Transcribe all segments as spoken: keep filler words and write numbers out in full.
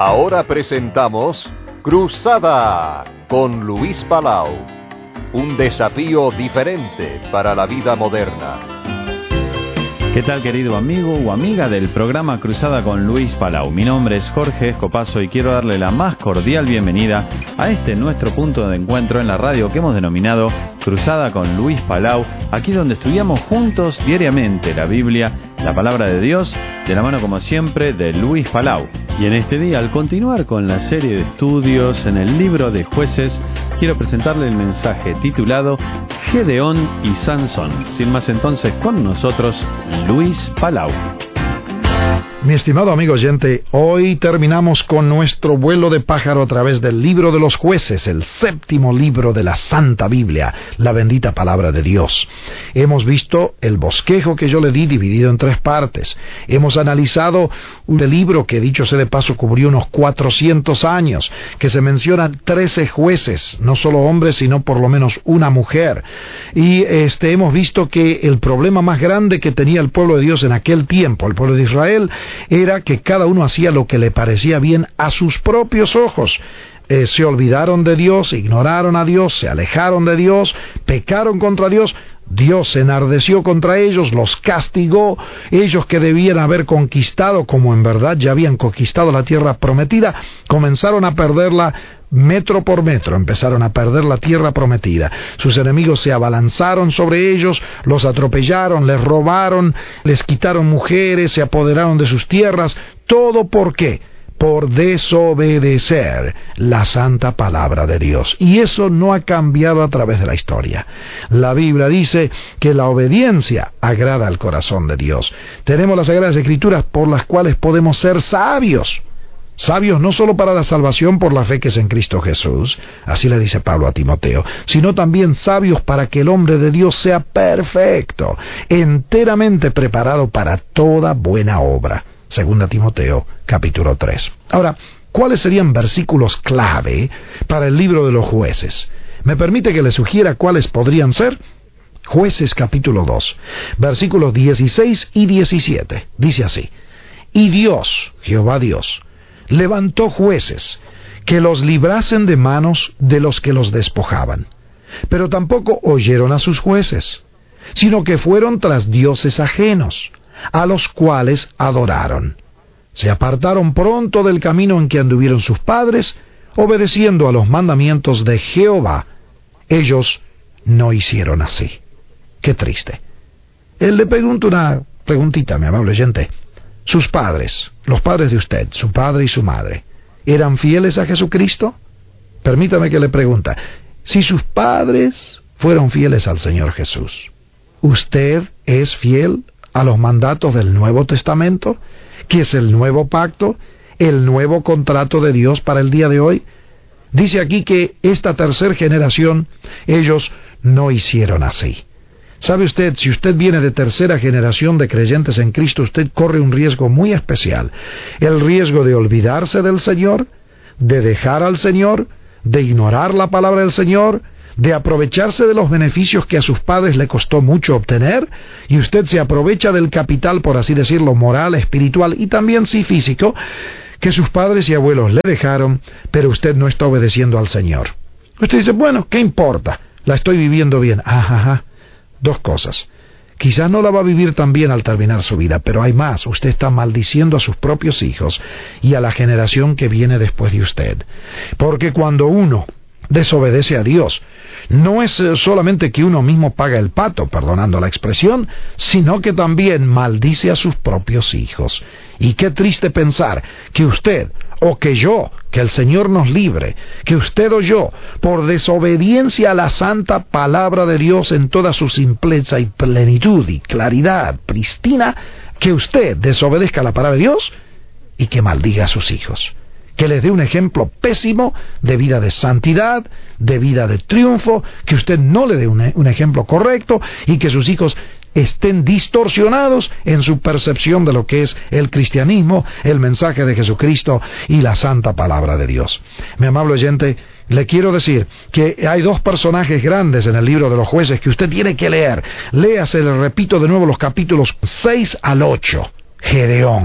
Ahora presentamos Cruzada con Luis Palau. Un desafío diferente para la vida moderna. ¿Qué tal, querido amigo o amiga del programa Cruzada con Luis Palau? Mi nombre es Jorge Escopazo y quiero darle la más cordial bienvenida a este nuestro punto de encuentro en la radio que hemos denominado Cruzada con Luis Palau, aquí donde estudiamos juntos diariamente la Biblia, la palabra de Dios, de la mano como siempre de Luis Palau. Y en este día, al continuar con la serie de estudios en el libro de Jueces, quiero presentarle el mensaje titulado Gedeón y Sansón. Sin más entonces, con nosotros, Luis Palau. Mi estimado amigo oyente, hoy terminamos con nuestro vuelo de pájaro a través del libro de los Jueces, el séptimo libro de la Santa Biblia, la bendita palabra de Dios. Hemos visto el bosquejo que yo le di dividido en tres partes. Hemos analizado un libro que, dicho sea de paso, cubrió unos cuatrocientos años, que se mencionan trece jueces, no solo hombres, sino por lo menos una mujer. Y este hemos visto que el problema más grande que tenía el pueblo de Dios en aquel tiempo, el pueblo de Israel, era que cada uno hacía lo que le parecía bien a sus propios ojos. Eh, se olvidaron de Dios, ignoraron a Dios, se alejaron de Dios, pecaron contra Dios. Dios se enardeció contra ellos, los castigó. Ellos que debían haber conquistado, como en verdad ya habían conquistado la tierra prometida, comenzaron a perderla metro por metro, empezaron a perder la tierra prometida. Sus enemigos se abalanzaron sobre ellos, los atropellaron, les robaron, les quitaron mujeres, se apoderaron de sus tierras. ¿Todo por qué? Por desobedecer la santa palabra de Dios. Y eso no ha cambiado a través de la historia. La Biblia dice que la obediencia agrada al corazón de Dios. Tenemos las Sagradas Escrituras por las cuales podemos ser sabios. Sabios no solo para la salvación por la fe que es en Cristo Jesús, así le dice Pablo a Timoteo, sino también sabios para que el hombre de Dios sea perfecto, enteramente preparado para toda buena obra. Segunda Timoteo, capítulo tres. Ahora, ¿cuáles serían versículos clave para el libro de los Jueces? ¿Me permite que le sugiera cuáles podrían ser? Jueces, capítulo dos, versículos dieciséis y diecisiete. Dice así: Y Dios, Jehová Dios, levantó jueces que los librasen de manos de los que los despojaban. Pero tampoco oyeron a sus jueces, sino que fueron tras dioses ajenos, a los cuales adoraron. Se apartaron pronto del camino en que anduvieron sus padres, obedeciendo a los mandamientos de Jehová. Ellos no hicieron así. Qué triste. Él le pregunta una preguntita, mi amable oyente. Sus padres, los padres de usted, su padre y su madre, ¿eran fieles a Jesucristo? Permítame que le pregunte, si sus padres fueron fieles al Señor Jesús, ¿usted es fiel a los mandatos del Nuevo Testamento, que es el nuevo pacto, el nuevo contrato de Dios para el día de hoy? Dice aquí que esta tercera generación, ellos no hicieron así. ¿Sabe usted, si usted viene de tercera generación de creyentes en Cristo, usted corre un riesgo muy especial, el riesgo de olvidarse del Señor, de dejar al Señor, de ignorar la palabra del Señor, de aprovecharse de los beneficios que a sus padres le costó mucho obtener, y usted se aprovecha del capital, por así decirlo, moral, espiritual y también sí físico, que sus padres y abuelos le dejaron, pero usted no está obedeciendo al Señor. Usted dice, bueno, ¿qué importa? La estoy viviendo bien. Ajá, ajá. Dos cosas. Quizás no la va a vivir tan bien al terminar su vida, pero hay más. Usted está maldiciendo a sus propios hijos y a la generación que viene después de usted. Porque cuando uno desobedece a Dios, no es solamente que uno mismo paga el pato, perdonando la expresión, sino que también maldice a sus propios hijos. Y qué triste pensar que usted, o que yo, que el Señor nos libre, que usted o yo, por desobediencia a la santa palabra de Dios en toda su simpleza y plenitud y claridad pristina, que usted desobedezca a la palabra de Dios y que maldiga a sus hijos. Que les dé un ejemplo pésimo de vida de santidad, de vida de triunfo, que usted no le dé un, un ejemplo correcto y que sus hijos estén distorsionados en su percepción de lo que es el cristianismo, el mensaje de Jesucristo y la santa palabra de Dios. Mi amable oyente, le quiero decir que hay dos personajes grandes en el libro de los Jueces que usted tiene que leer. Léase, le repito de nuevo, los capítulos seis al ocho. Gedeón.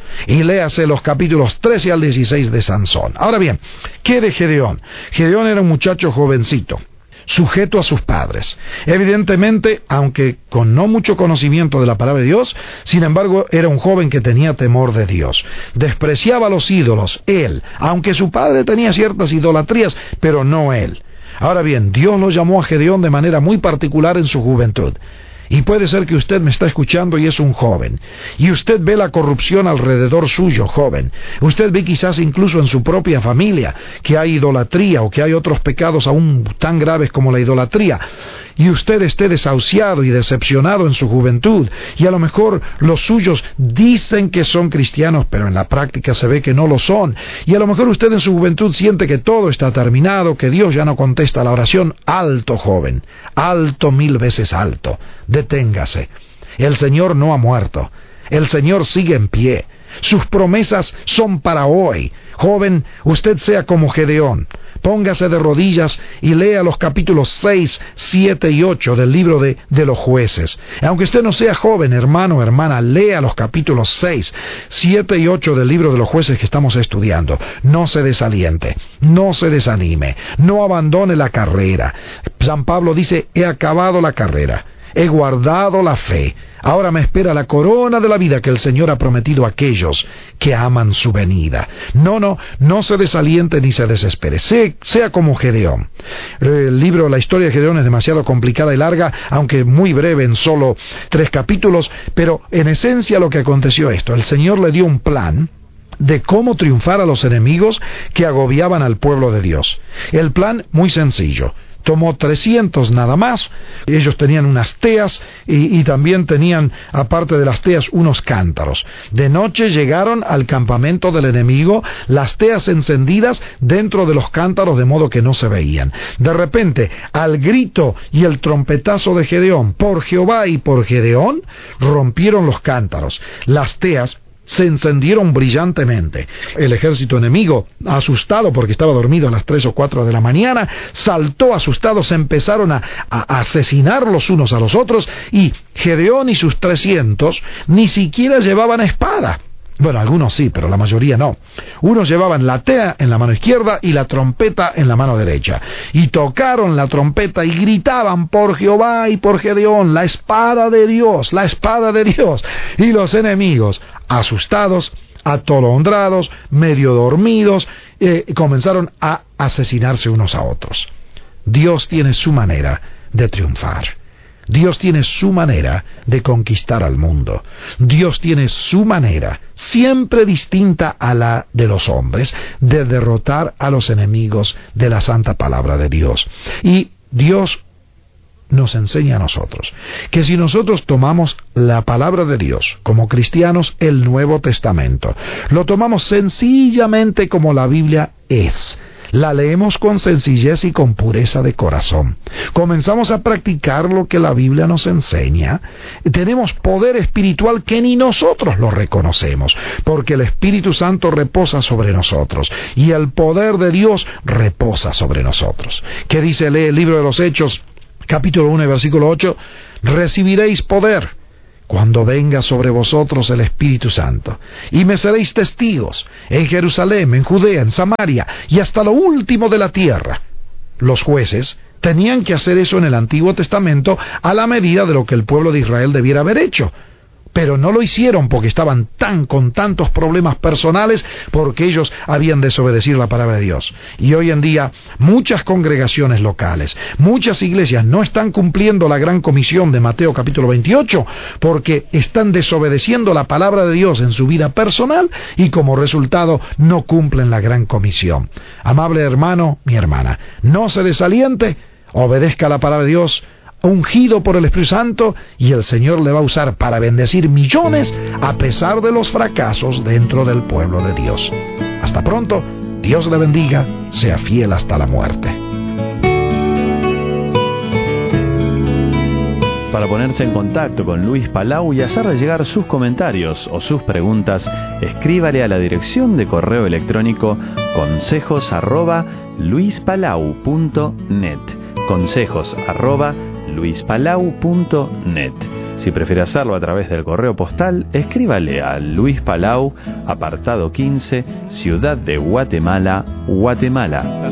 y léase los capítulos trece al dieciséis de Sansón. Ahora bien, ¿qué de Gedeón? Gedeón era un muchacho jovencito, sujeto a sus padres. Evidentemente, aunque con no mucho conocimiento de la palabra de Dios, sin embargo, era un joven que tenía temor de Dios. Despreciaba los ídolos, él, aunque su padre tenía ciertas idolatrías, pero no él. Ahora bien, Dios lo llamó a Gedeón de manera muy particular en su juventud. Y puede ser que usted me está escuchando y es un joven, y usted ve la corrupción alrededor suyo, joven. Usted ve quizás incluso en su propia familia que hay idolatría o que hay otros pecados aún tan graves como la idolatría. Y usted esté desahuciado y decepcionado en su juventud, y a lo mejor los suyos dicen que son cristianos, pero en la práctica se ve que no lo son. Y a lo mejor usted en su juventud siente que todo está terminado, que Dios ya no contesta la oración. Alto, joven, alto, mil veces alto. Deténgase. El Señor no ha muerto. El Señor sigue en pie. Sus promesas son para hoy. Joven, usted sea como Gedeón. Póngase de rodillas y lea los capítulos seis, siete y ocho del libro de, de los jueces. Aunque usted no sea joven, hermano o hermana, lea los capítulos seis, siete y ocho del libro de los jueces que estamos estudiando. No se desaliente, no se desanime, no abandone la carrera. San Pablo dice, he acabado la carrera. He guardado la fe. Ahora me espera la corona de la vida que el Señor ha prometido a aquellos que aman su venida. No, no, no se desaliente ni se desespere. Sea, sea como Gedeón. El libro, la historia de Gedeón es demasiado complicada y larga, aunque muy breve en solo tres capítulos, pero en esencia lo que aconteció esto. El Señor le dio un plan de cómo triunfar a los enemigos que agobiaban al pueblo de Dios. El plan muy sencillo. Tomó trescientos nada más. Ellos tenían unas teas y, y también tenían, aparte de las teas, unos cántaros. De noche llegaron al campamento del enemigo, las teas encendidas dentro de los cántaros de modo que no se veían. De repente, al grito y el trompetazo de Gedeón, por Jehová y por Gedeón, rompieron los cántaros. Las teas se encendieron brillantemente. El ejército enemigo, asustado porque estaba dormido a las tres o cuatro de la mañana, saltó asustado, se empezaron a, a asesinar los unos a los otros, y Gedeón y sus trescientos ni siquiera llevaban espada. Bueno, algunos sí, pero la mayoría no. Unos llevaban la tea en la mano izquierda y la trompeta en la mano derecha. Y tocaron la trompeta y gritaban, por Jehová y por Gedeón, la espada de Dios, la espada de Dios. Y los enemigos, asustados, atolondrados, medio dormidos, eh, comenzaron a asesinarse unos a otros. Dios tiene su manera de triunfar. Dios tiene su manera de conquistar al mundo. Dios tiene su manera, siempre distinta a la de los hombres, de derrotar a los enemigos de la santa palabra de Dios. Y Dios nos enseña a nosotros que si nosotros tomamos la palabra de Dios como cristianos, el Nuevo Testamento, lo tomamos sencillamente como la Biblia es, la leemos con sencillez y con pureza de corazón, comenzamos a practicar lo que la Biblia nos enseña, tenemos poder espiritual que ni nosotros lo reconocemos, porque el Espíritu Santo reposa sobre nosotros y el poder de Dios reposa sobre nosotros. ¿Qué dice? Lee el libro de los Hechos, capítulo uno, versículo ocho, recibiréis poder cuando venga sobre vosotros el Espíritu Santo, y me seréis testigos en Jerusalén, en Judea, en Samaria, y hasta lo último de la tierra. Los jueces tenían que hacer eso en el Antiguo Testamento a la medida de lo que el pueblo de Israel debiera haber hecho. Pero no lo hicieron porque estaban tan con tantos problemas personales, porque ellos habían desobedecido la palabra de Dios. Y hoy en día muchas congregaciones locales, muchas iglesias no están cumpliendo la gran comisión de Mateo capítulo veintiocho porque están desobedeciendo la palabra de Dios en su vida personal y como resultado no cumplen la gran comisión. Amable hermano, mi hermana, no se desaliente, obedezca la palabra de Dios, ungido por el Espíritu Santo, y el Señor le va a usar para bendecir millones a pesar de los fracasos dentro del pueblo de Dios. Hasta pronto, Dios le bendiga, sea fiel hasta la muerte. Para ponerse en contacto con Luis Palau y hacerle llegar sus comentarios o sus preguntas, escríbale a la dirección de correo electrónico consejos arroba luispalau punto net. Consejos arroba luispalau punto net. Si prefiere hacerlo a través del correo postal, escríbale a Luis Palau, apartado quince, Ciudad de Guatemala, Guatemala.